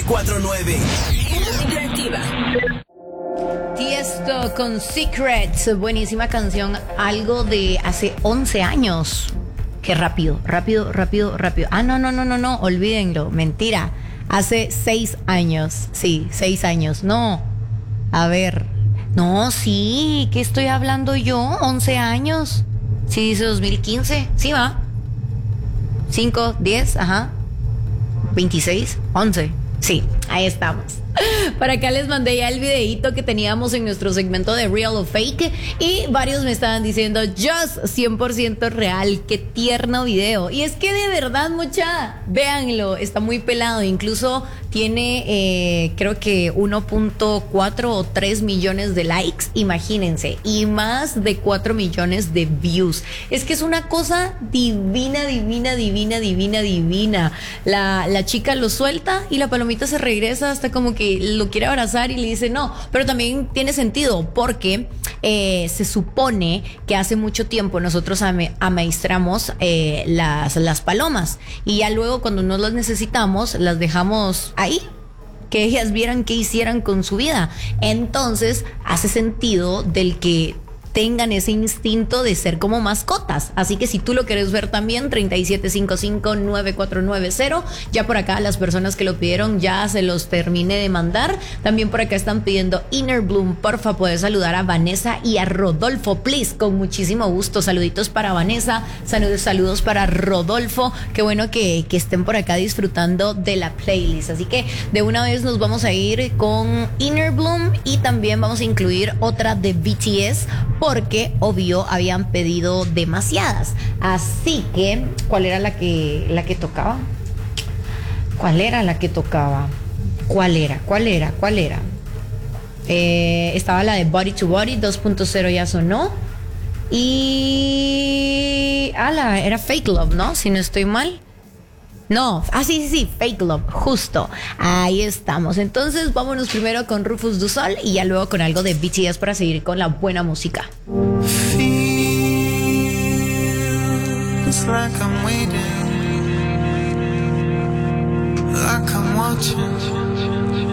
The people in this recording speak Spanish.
949. Interactiva. Tiesto con Secrets, buenísima canción, algo de hace 11 años. Qué rápido. Ah, no, olvídenlo, mentira. Hace 6 años, sí, 6 años, no. A ver, no, sí, ¿qué estoy hablando yo? 11 años. Sí, dice 2015, sí va. 5, 10, ajá. 26, 11. Sí, ahí estamos. Para acá les mandé ya el videíto que teníamos en nuestro segmento de Real o Fake y varios me estaban diciendo Just 100% real, qué tierno video. Y es que de verdad, mucha, véanlo, está muy pelado, incluso tiene creo que 1.4 o 3 millones de likes, imagínense, y más de 4 millones de views. Es que es una cosa divina. La chica lo suelta y la palomita se regresa hasta como que lo quiere abrazar y le dice no, pero también tiene sentido porque se supone que hace mucho tiempo nosotros amaestramos las palomas y ya luego cuando no las necesitamos las dejamos ahí, que ellas vieran qué hicieran con su vida. Entonces hace sentido del que tengan ese instinto de ser como mascotas. Así que si tú lo quieres ver también, 3755-9490. Ya por acá las personas que lo pidieron ya se los terminé de mandar. También por acá están pidiendo Inner Bloom. Porfa, puedes saludar a Vanessa y a Rodolfo, please, con muchísimo gusto. Saluditos para Vanessa, saludos para Rodolfo. Qué bueno que estén por acá disfrutando de la playlist. Así que de una vez nos vamos a ir con Inner Bloom y también vamos a incluir otra de BTS porque, obvio, habían pedido demasiadas. Así que, ¿cuál era la que tocaba? ¿Cuál era la que tocaba? ¿Cuál era? Estaba la de Body to Body, 2.0 ya sonó. Y... era Fake Love, ¿no? Si no estoy mal. No, sí, Fake Love, justo. Ahí estamos. Entonces vámonos primero con Rufus Du Sol y ya luego con algo de BTS para seguir con la buena música. Feels like I'm waiting, like I'm watching